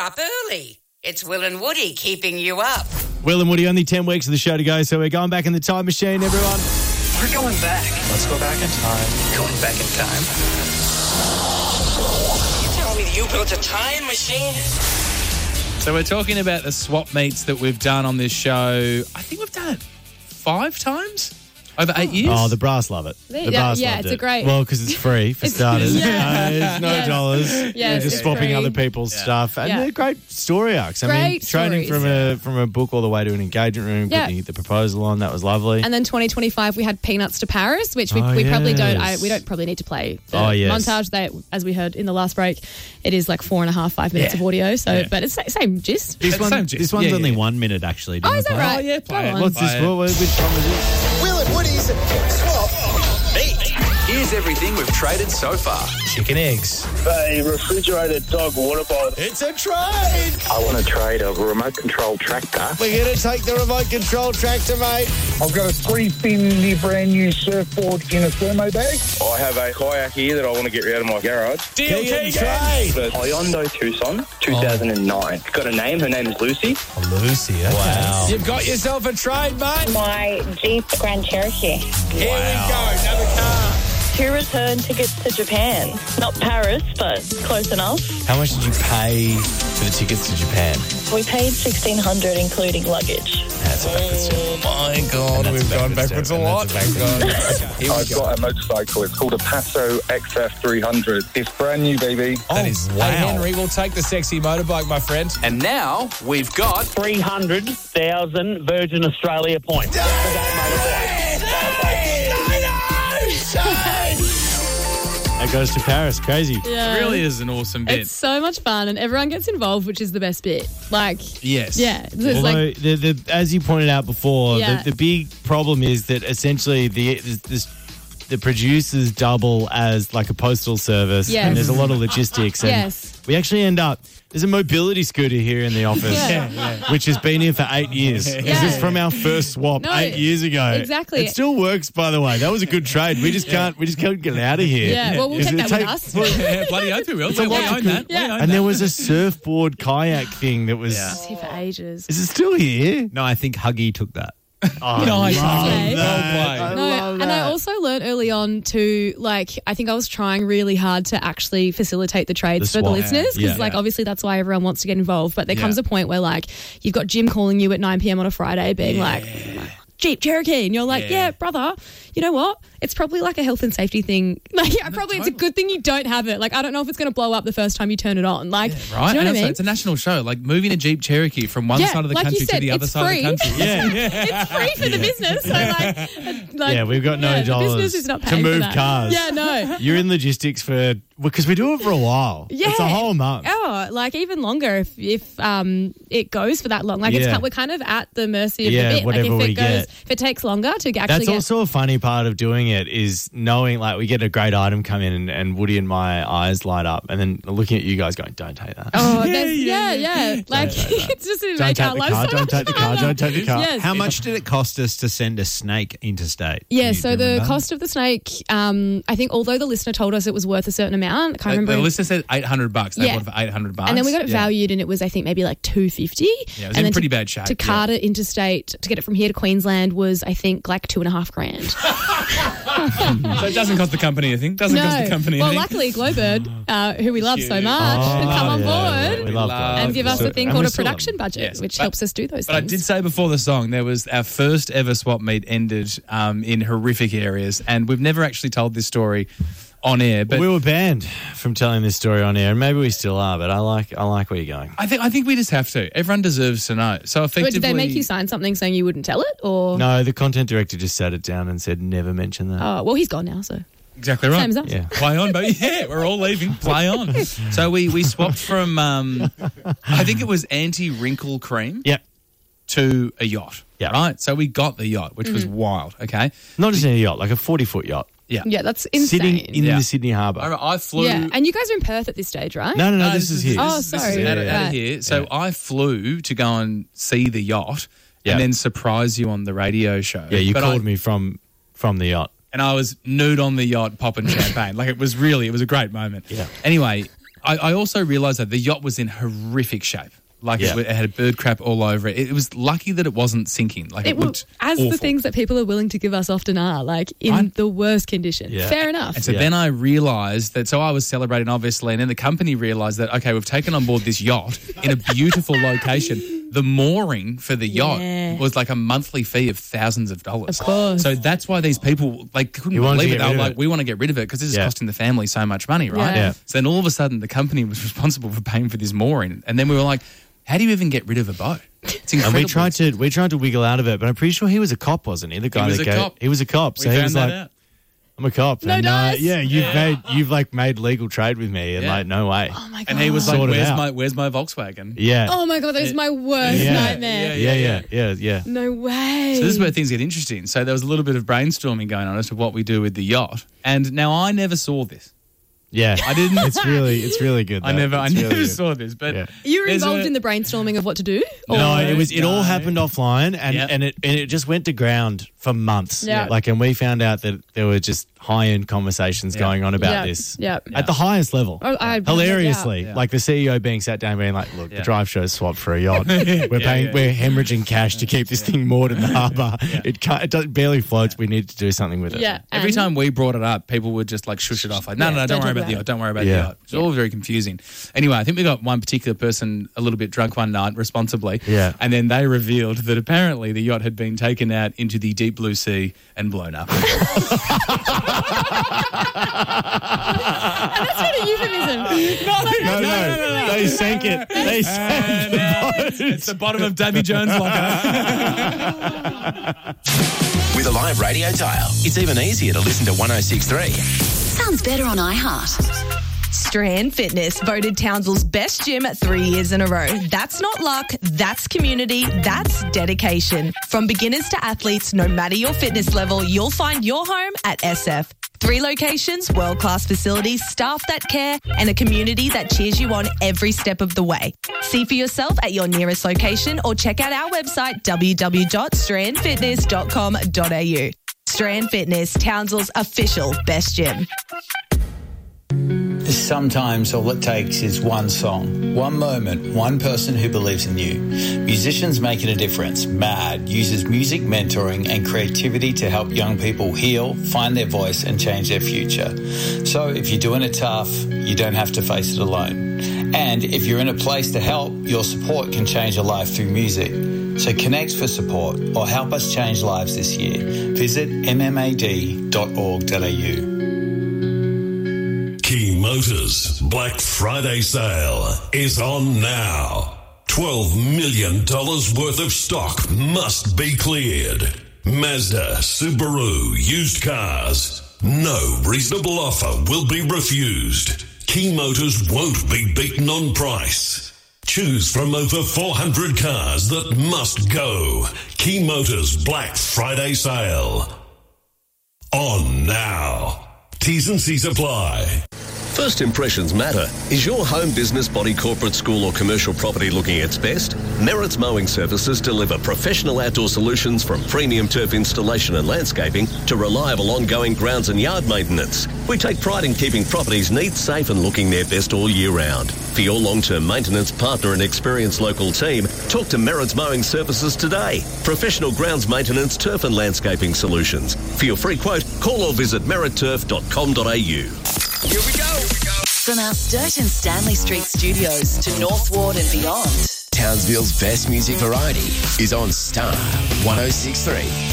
up early. It's Will and Woody keeping you up. Will and Woody, only 10 weeks of the show to go, so we're going back in the time machine, everyone. We're going back. Let's go back in time. Going back in time. You telling me you built a time machine? So we're talking about the swap meets that we've done on this show. I think we've done it 5 times over 8 years. Oh, the brass love it. The brass yeah, loved it's it. a great... Well, because it's free, for starters. Yeah. There's no dollars. Yeah, You're just it's swapping free. other people's stuff. And they're great story arcs. I mean, Great training stories. from a book all the way to an engagement room, putting the proposal on, that was lovely. And then 2025, we had Peanuts to Paris, which we Oh, probably don't. yes. We don't probably need to play the Oh, yes. montage. That, as we heard in the last break, it is like 5 minutes of audio. So, but it's the same gist. This one's only 1 minute, actually. Oh, is that right? Oh, yeah, play it. What's this? Which one was this? Will and Woody's Swap Meet. Here's everything we've traded so far. Chicken eggs. A refrigerated dog water bottle. It's a trade. I want to trade a remote control tractor. We're going to take the remote control tractor, mate. I've got a 350 brand new surfboard in a thermo bag. I have a kayak here that I want to get rid of my garage. Deal, trade. A Hyundai Tucson, 2009. It's got a name. Her name is Lucy. Lucy, okay. Wow. You've got yourself a trade, mate. My Jeep Grand Cherokee. Here we go, another car. 2 return tickets to Japan. Not Paris, but close enough. How much did you pay for the tickets to Japan? We paid $1,600 including luggage. That's a backwards tip. Oh, my God. We've gone backwards a lot. I've got a motorcycle. It's called a Passo XF300. It's brand new, baby. Hey, Henry, we'll take the sexy motorbike, my friend. And now we've got 300,000 Virgin Australia points. That goes to Paris. Crazy. Yeah. It really is an awesome bit. It's so much fun, and everyone gets involved, which is the best bit. Like, Yes. yeah, it's Although, like, as you pointed out before, Yeah. the big problem is that essentially the producers double as like a postal service, Yes. and there's a lot of logistics. And Yes. we actually end up. There's a mobility scooter here in the office, Yeah. which has been here for 8 years. This is from our first swap No, 8 years ago. exactly. It still works, by the way. That was a good trade. We just can't get it out of here. yeah. Well, we'll Is take it that with us. Yeah, bloody oath we will. It's a We lot to own that. Yeah. We own And that. there was a surfboard kayak thing that was. It's here for ages. Is it still here? No, I think Huggy took that. Oh, Nice. Okay. Well I played. love And I that. also learned early on to, like, I think I was trying really hard to actually facilitate the trades The for the swap. listeners because, Yeah. like, obviously that's why everyone wants to get involved. But there comes a point where, like, you've got Jim calling you at 9 p.m. on a Friday being like, Jeep Cherokee. And you're like, yeah, brother, you know what? It's probably like a health and safety thing. Like, yeah, probably it's a good thing you don't have it. Like, I don't know if it's going to blow up the first time you turn it on. Like, Right, do you know and what I also, mean? it's a national show. Like moving a Jeep Cherokee from one side of the like country you said, to the other it's side free. of the country. It's free for the business. So, like Yeah, we've got no the dollars business is not to paying for move that. cars. Yeah, no. You're in logistics because we do it for a while. Yeah. It's a whole month. Oh, like even longer if it goes for that long. Like Yeah. we're kind of at the mercy of Yeah, the bit. whatever like if we it goes, get. if it takes longer to actually That's get. also a funny part of doing it is knowing, like, we get a great item come in and Woody and my eyes light up and then looking at you guys going, don't take that. Oh, yeah. Like it's just to Don't make take our the lives car, so don't much take the car, harder. don't take the car. Yes. How much did it cost us to send a snake interstate? Yeah, Do so you the remember? cost of the snake, I think although the listener told us it was worth a certain amount, I can't remember. The listener said $800. They Yeah. bought it for $800. And then we got it valued, and it was, I think, maybe like $250. Yeah, it was and in then pretty bad shape, To cart it interstate, to get it from here to Queensland was, I think, like $2,500. So it doesn't cost the company, I think. Doesn't cost the company, Well, I think. luckily, Glowbird, who we love so much, Oh, can come on yeah. board We love love and give us So- a thing and called we a still love production budget, Yes. which But- helps us do those But I things. did say before the song, there was our first ever swap meet ended in horrific areas, and we've never actually told this story on air. But we were banned from telling this story on air, and maybe we still are, but I like where you're going. I think we just have to. Everyone deserves to know. So effectively, But did they make you sign something saying you wouldn't tell it, or? No, the content director just sat it down and said, never mention that. Oh, well, he's gone now, so. Exactly right. Same as us. Yeah. Play on, baby. Yeah, we're all leaving. Play on. So we swapped from, I think it was anti-wrinkle cream Yep. to a yacht. Yeah. Right? So we got the yacht, which was wild, okay? Not just any yacht, like a 40-foot yacht. Yeah, that's insane. Sitting in Yeah. the Sydney Harbour. I flew... Yeah, and you guys are in Perth at this stage, right? No, this is here. Oh, This is sorry. out of Right. here. So I flew to go and see the yacht Yeah. and then surprise you on the radio show. Yeah, you But called me from the yacht. And I was nude on the yacht popping champagne. Like it was a great moment. Yeah. Anyway, I also realised that the yacht was in horrific shape. Like it had bird crap all over it. It was lucky that it wasn't sinking. Like it looked as awful. the things that people are willing to give us often are, like in the worst condition. Yeah. Fair enough. And so then I realised that, so I was celebrating obviously, and then the company realised that, okay, we've taken on board this yacht in a beautiful location. The mooring for the yacht was like a monthly fee of thousands of dollars. Of course. So that's why these people couldn't believe it. They were like, we want to get rid of it because this is costing the family so much money, right? Yeah. So then all of a sudden the company was responsible for paying for this mooring. And then we were like, how do you even get rid of a boat? It's incredible. And we tried to wiggle out of it, but I'm pretty sure he was a cop, wasn't he? The guy He was a cop. He was a cop. So We he found was that like, out. I'm a cop. No and, dice. you've made legal trade with me, and like, no way. Oh my God. And he was like, Sort it out. where's my Volkswagen? Yeah. Oh my God, that is my worst nightmare. Yeah. No way. So this is where things get interesting. So there was a little bit of brainstorming going on as to what we do with the yacht. And now I never saw this. Yeah, I didn't. It's really good. I never saw this, but You were involved in the brainstorming of what to do? No, it all happened offline, and it just went to ground for months. Yeah. And we found out that there were just high-end conversations going on about this. Yeah. At the highest level. Oh, hilariously. Yeah. Like the CEO being sat down being like, look, the drive show's swapped for a yacht. We're hemorrhaging cash to keep this thing moored in the harbour. It barely floats. We need to do something with it. Yeah. every time we brought it up, people would just like shush it off. Like, no, don't worry about the yacht. Don't worry about the yacht. It's all very confusing. Anyway, I think we got one particular person a little bit drunk one night, responsibly. Yeah. And then they revealed that apparently the yacht had been taken out into the deep blue sea and blown up. And that's not a euphemism. No. They sank it. They sank the boat. It's the bottom of Davy Jones' locker. With a live radio dial, it's even easier to listen to 106.3. Sounds better on iHeart. Strand Fitness voted Townsville's best gym 3 years in a row. That's not luck, that's community, that's dedication. From beginners to athletes, no matter your fitness level, you'll find your home at SF. 3 locations, world-class facilities, staff that care, and a community that cheers you on every step of the way. See for yourself at your nearest location or check out our website www.strandfitness.com.au. Strand Fitness, Townsville's official best gym. Sometimes all it takes is one song, one moment, one person who believes in you. Musicians Making a Difference, MAD, uses music mentoring and creativity to help young people heal, find their voice and change their future. So if you're doing it tough, you don't have to face it alone. And if you're in a place to help, your support can change a life through music. So connect for support or help us change lives this year. Visit mmad.org.au. Key Motors Black Friday sale is on now. $12 million worth of stock must be cleared. Mazda, Subaru, used cars. No reasonable offer will be refused. Key Motors won't be beaten on price. Choose from over 400 cars that must go. Key Motors Black Friday sale. On now. T's and C's apply. First impressions matter. Is your home, business, body, corporate, school or commercial property looking its best? Merritt's Mowing Services deliver professional outdoor solutions from premium turf installation and landscaping to reliable ongoing grounds and yard maintenance. We take pride in keeping properties neat, safe and looking their best all year round. For your long-term maintenance partner and experienced local team, talk to Merritt's Mowing Services today. Professional grounds maintenance, turf and landscaping solutions. For your free quote, call or visit merrittturf.com.au. Here we go. From our Sturt and Stanley Street studios to North Ward and beyond. Townsville's best music variety is on Star 106.3.